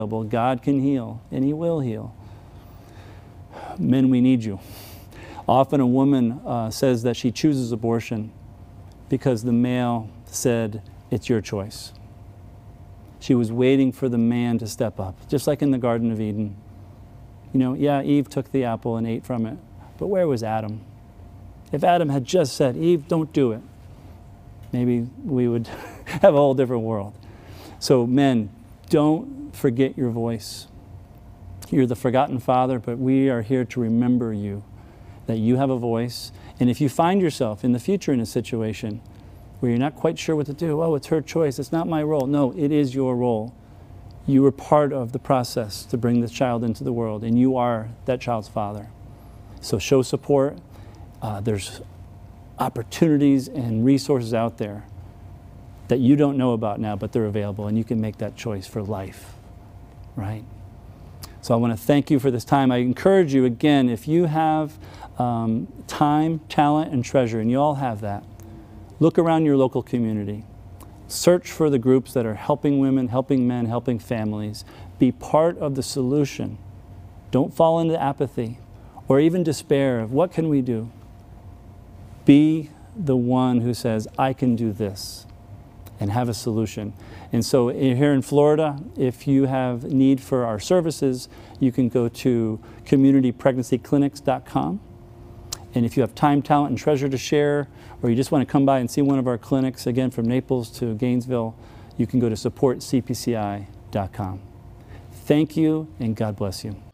God can heal, and He will heal. Men, we need you. Often a woman says that she chooses abortion because the male said, it's your choice. She was waiting for the man to step up, just like in the Garden of Eden. You know, yeah, Eve took the apple and ate from it, but where was Adam? If Adam had just said, Eve, don't do it, maybe we would have a whole different world. So men, don't forget your voice. You're the forgotten father, but we are here to remember you, that you have a voice. And if you find yourself in the future in a situation where you're not quite sure what to do, oh, it's her choice, it's not my role. No, it is your role. You were part of the process to bring this child into the world, and you are that child's father. So show support. There's opportunities and resources out there that you don't know about now, but they're available, and you can make that choice for life, right? So I want to thank you for this time. I encourage you, again, if you have time, talent, and treasure, and you all have that, look around your local community. Search for the groups that are helping women, helping men, helping families. Be part of the solution. Don't fall into apathy or even despair of what can we do. Be the one who says, I can do this, and have a solution. And so here in Florida, if you have need for our services, you can go to communitypregnancyclinics.com. And if you have time, talent, and treasure to share, or you just want to come by and see one of our clinics, again, from Naples to Gainesville, you can go to supportcpci.com. Thank you, and God bless you.